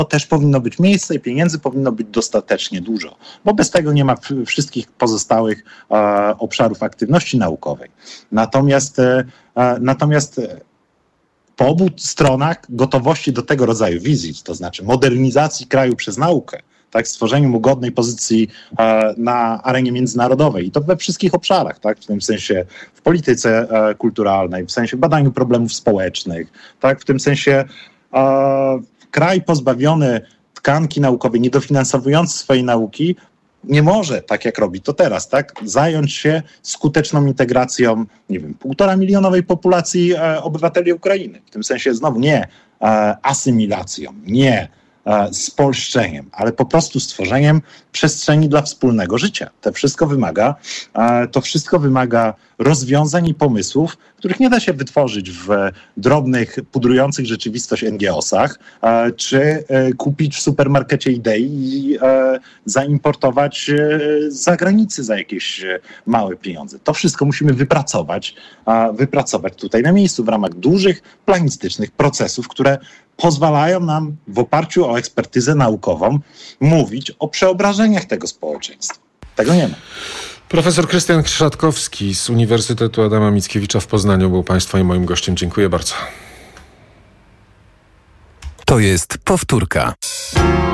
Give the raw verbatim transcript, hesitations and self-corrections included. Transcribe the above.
to też powinno być miejsce i pieniędzy powinno być dostatecznie dużo, bo bez tego nie ma wszystkich pozostałych e, obszarów aktywności naukowej. Natomiast, e, natomiast po obu stronach gotowości do tego rodzaju wizji, to znaczy modernizacji kraju przez naukę, tak, stworzeniu mu godnej pozycji e, na arenie międzynarodowej i to we wszystkich obszarach, tak, w tym sensie w polityce e, kulturalnej, w sensie badaniu problemów społecznych, tak, w tym sensie e, kraj pozbawiony tkanki naukowej, niedofinansowujący swojej nauki, nie może, tak jak robi to teraz, tak, zająć się skuteczną integracją, nie wiem, półtora milionowej populacji e, obywateli Ukrainy. W tym sensie znowu nie e, asymilacją, nie e, spolszczeniem, ale po prostu stworzeniem przestrzeni dla wspólnego życia. To wszystko wymaga, e, to wszystko wymaga rozwiązań i pomysłów, których nie da się wytworzyć w drobnych, pudrujących rzeczywistość en gie osach, e, czy e, kupić w supermarkecie idei i e, zaimportować e, z zagranicy za jakieś e, małe pieniądze. To wszystko musimy wypracować, e, wypracować tutaj na miejscu w ramach dużych, planistycznych procesów, które pozwalają nam w oparciu o ekspertyzę naukową mówić o przeobrażeniach tego społeczeństwa. Tego nie ma. Profesor Krystian Krzatkowski z Uniwersytetu Adama Mickiewicza w Poznaniu był Państwa i moim gościem. Dziękuję bardzo. To jest powtórka.